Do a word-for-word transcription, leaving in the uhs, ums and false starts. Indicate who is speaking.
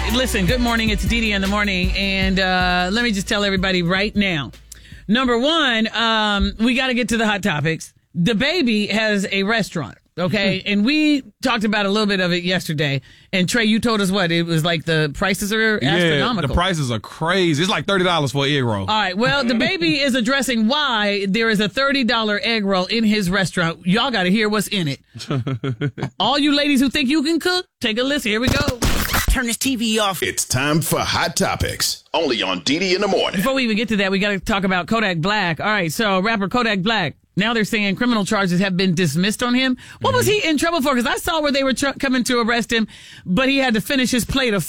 Speaker 1: listen, good morning. It's Dee Dee in the morning. And uh, let me just tell everybody right now. Number one, um, we got to get to the hot topics. The baby has a restaurant, okay? And we talked about a little bit of it yesterday. And Trey, you told us what? It was like the prices are astronomical.
Speaker 2: Yeah, the prices are crazy. It's like thirty dollars for an egg roll.
Speaker 1: All right. Well, the baby is addressing why there is a thirty dollars egg roll in his restaurant. Y'all got to hear what's in it. All you ladies who think you can cook, take a listen. Here we go.
Speaker 3: Turn this T V off.
Speaker 4: It's time for Hot Topics, only on Dee Dee in the morning.
Speaker 1: Before we even get to that, we got to talk about Kodak Black. All right, so rapper Kodak Black, now they're saying criminal charges have been dismissed on him. What mm-hmm. was he in trouble for? Because I saw where they were tr- coming to arrest him, but he had to finish his plate of